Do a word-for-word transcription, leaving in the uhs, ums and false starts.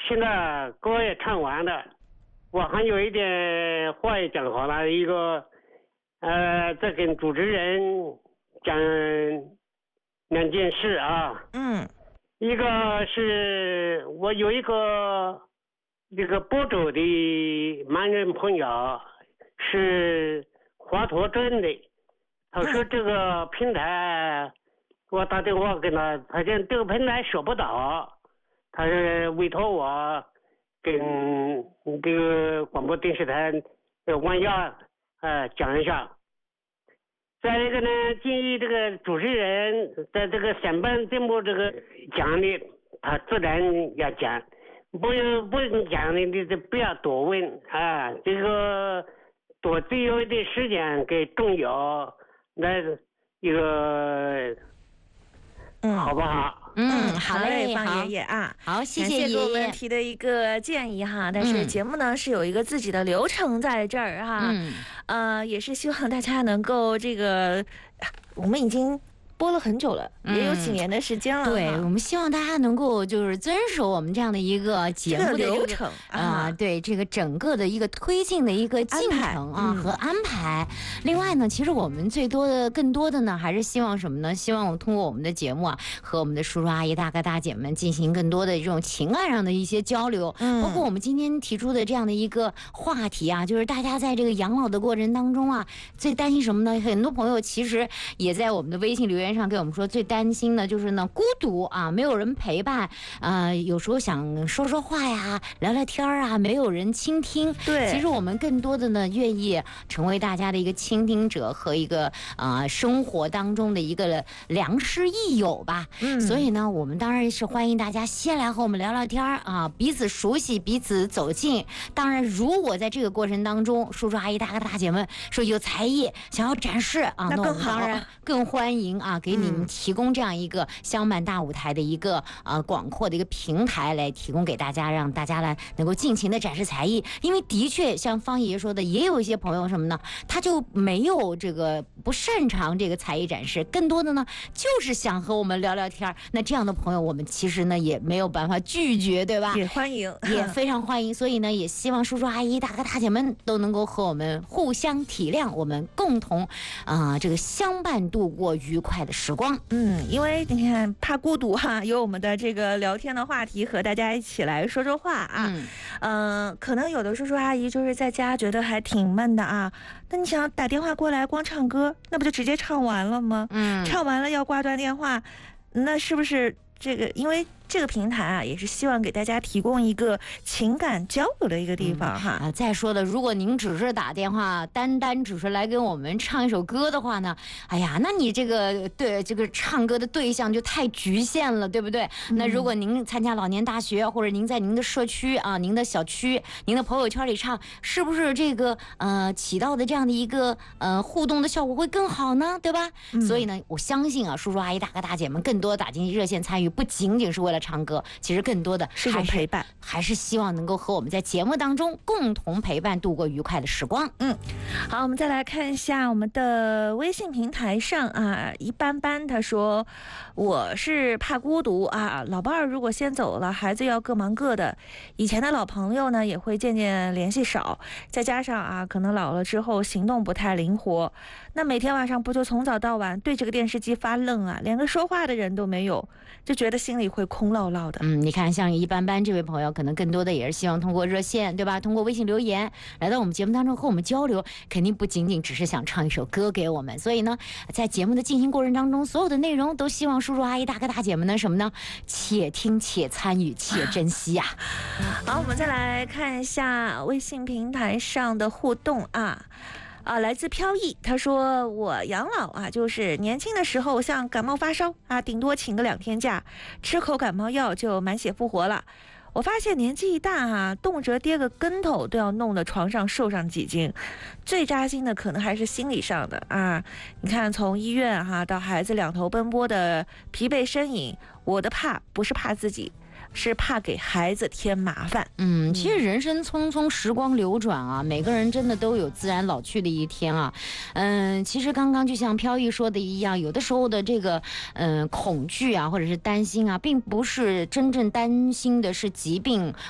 现在歌也唱完了，我还有一点话也讲好了，一个呃，再跟主持人讲两件事啊。 嗯， 一个是我有一个这个播州的盲人朋友，是华佗镇的，他说这个平台，我打电话跟他，他讲这个平台收不到，他是委托我跟这个广播电视台的王亚呃讲一下。再一个呢，建议这个主持人在这个上班节目这个讲的，他自然要讲，不用不用讲的，你就不要多问啊，这个多自由一点时间给重要那一个， 嗯， 好不好？ 嗯， 好嘞，方爷爷啊， 好，谢谢爷爷给我们提的一个建议哈。但是节目呢、嗯、是有一个自己的流程在这儿哈，嗯，呃，也是希望大家能够这个，我们已经播了很久了，也有几年的时间了、嗯。 对，我们希望大家能够就是遵守我们这样的一个节目的、这个、 流程啊、呃，对这个整个的一个推进的一个进程啊、嗯、和安排。另外呢，其实我们最多的、更多的呢，还是希望什么呢？希望通过我们的节目啊，和我们的叔叔阿姨、大哥大姐们进行更多的这种情感上的一些交流。嗯，包括我们今天提出的这样的一个话题啊，就是大家在这个养老的过程当中啊，最担心什么呢？很多朋友其实也在我们的微信留言上给我们说，最担心的就是呢孤独啊，没有人陪伴啊、呃，有时候想说说话呀，聊聊天啊，没有人倾听。 对， 其实我们更多的呢，愿意成为大家的一个倾听者和一个啊、呃、生活当中的一个良师益友吧。嗯，所以呢，我们当然是欢迎大家先来和我们聊聊天啊，彼此熟悉，彼此走近。当然，如果在这个过程当中，叔叔阿姨、大哥大姐们说有才艺想要展示啊， 那我们当然更欢迎啊，给你们提供这样一个相伴大舞台的一个呃广阔的一个平台，来提供给大家，让大家来能够尽情的展示才艺。因为的确像方爷爷说的，也有一些朋友什么呢，他就没有这个不擅长这个才艺展示，更多的呢就是想和我们聊聊天。那这样的朋友，我们其实呢也没有办法拒绝，对吧？ 也欢迎， 也非常欢迎。所以呢，也希望叔叔阿姨、大哥大姐们都能够和我们互相体谅，我们共同啊、呃、这个相伴度过愉快的时光。 嗯，因为你看怕孤独哈，有我们的这个聊天的话题和大家一起来说说话啊。嗯、呃，可能有的叔叔阿姨就是在家觉得还挺闷的啊，那你想打电话过来光唱歌，那不就直接唱完了吗？嗯，唱完了要挂断电话，那是不是这个？因为这个平台啊，也是希望给大家提供一个情感交流的一个地方哈。 嗯、啊，再说的，如果您只是打电话，单单只是来跟我们唱一首歌的话呢，哎呀，那你这个对这个唱歌的对象就太局限了，对不对？嗯、那如果您参加老年大学，或者您在您的社区啊、您的小区、您的朋友圈里唱，是不是这个呃起到的这样的一个呃互动的效果会更好呢？对吧？嗯、所以呢，我相信啊，叔叔阿姨、大哥大姐们更多打进热线参与，不仅仅是为了唱歌，其实更多的是一种陪伴， 还是希望能够和我们在节目当中共同陪伴度过愉快的时光。 嗯，好，我们再来看一下我们的微信平台上啊，一般般他说我是怕孤独啊，老伴儿如果先走了，孩子要各忙各的，以前的老朋友呢也会渐渐联系少，再加上啊可能老了之后行动不太灵活，那每天晚上不就从早到晚对这个电视机发愣啊，连个说话的人都没有，就觉得心里会空落落的。 嗯，你看像一般般这位朋友，可能更多的也是希望通过热线，对吧？通过微信留言来到我们节目当中和我们交流，肯定不仅仅只是想唱一首歌给我们。所以呢，在节目的进行过程当中，所有的内容都希望叔叔阿姨、大哥大姐们呢什么呢？且听且参与且珍惜呀、 啊。好，我们再来看一下微信平台上的互动啊。啊，来自飘逸，他说我养老啊，就是年轻的时候像感冒发烧啊，顶多请个两天假，吃口感冒药就满血复活了。我发现年纪一大啊，动辄跌个跟头都要弄得床上瘦上几斤，最扎心的可能还是心理上的啊。你看，从医院哈、啊、到孩子两头奔波的疲惫身影，我的怕不是怕自己，是怕给孩子添麻烦。 嗯，其实人生匆匆，时光流转啊，每个人真的都有自然老去的一天啊。嗯，其实刚刚就像飘逸说的一样，有的时候的这个嗯恐惧啊，或者是担心啊，并不是真正担心的是疾病